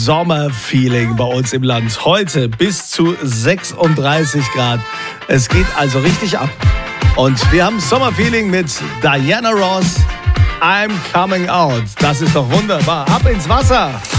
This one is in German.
Sommerfeeling bei uns im Land. Heute bis zu 36 Grad. Es geht also richtig ab. Und wir haben Sommerfeeling mit Diana Ross. I'm coming out. Das ist doch wunderbar. Ab ins Wasser.